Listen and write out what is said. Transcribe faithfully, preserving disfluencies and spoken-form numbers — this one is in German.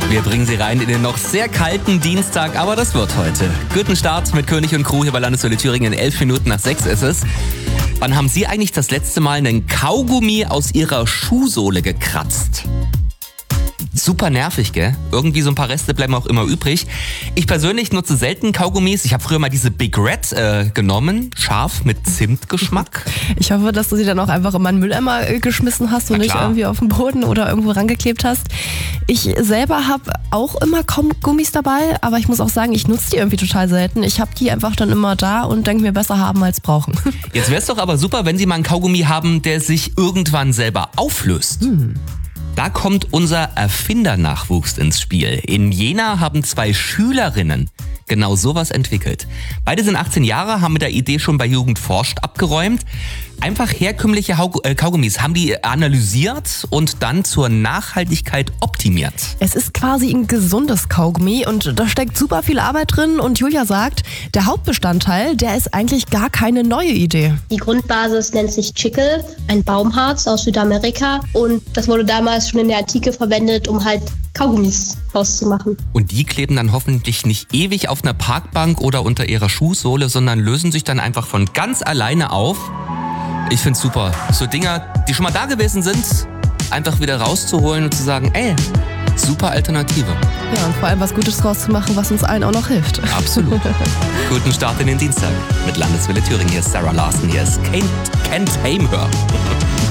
Wir bringen Sie rein in den noch sehr kalten Dienstag, aber das wird heute. Guten Start mit König und Crew hier bei Landeswelle Thüringen. Elf Minuten nach sechs ist es. Wann haben Sie eigentlich das letzte Mal einen Kaugummi aus Ihrer Schuhsohle gekratzt? Super nervig, gell? Irgendwie so ein paar Reste bleiben auch immer übrig. Ich persönlich nutze selten Kaugummis. Ich habe früher mal diese Big Red äh, genommen, scharf mit Zimtgeschmack. Ich hoffe, dass du sie dann auch einfach in meinen Mülleimer äh, geschmissen hast und nicht irgendwie auf den Boden oder irgendwo rangeklebt hast. Ich selber habe auch immer Kaugummis dabei, aber ich muss auch sagen, ich nutze die irgendwie total selten. Ich habe die einfach dann immer da und denke mir, besser haben als brauchen. Jetzt wäre es doch aber super, wenn Sie mal einen Kaugummi haben, der sich irgendwann selber auflöst. Hm. Da kommt unser Erfindernachwuchs ins Spiel. In Jena haben zwei Schülerinnen genau sowas entwickelt. Beide sind achtzehn Jahre, haben mit der Idee schon bei Jugend forscht abgeräumt. Einfach herkömmliche Kaugummis haben die analysiert und dann zur Nachhaltigkeit optimiert. Es ist quasi ein gesundes Kaugummi und da steckt super viel Arbeit drin und Julia sagt, der Hauptbestandteil, der ist eigentlich gar keine neue Idee. Die Grundbasis nennt sich Chicle, ein Baumharz aus Südamerika, und das wurde damals schon in der Antike verwendet, um halt Kaugummis rauszumachen. Und die kleben dann hoffentlich nicht ewig auf einer Parkbank oder unter ihrer Schuhsohle, sondern lösen sich dann einfach von ganz alleine auf. Ich find's super. So Dinger, die schon mal da gewesen sind, einfach wieder rauszuholen und zu sagen, ey, super Alternative. Ja, und vor allem was Gutes draus zu machen, was uns allen auch noch hilft. Absolut. Guten Start in den Dienstag mit Landeswelle Thüringen. Hier ist Sarah Larsen, hier ist Can't, Can't Tame Her.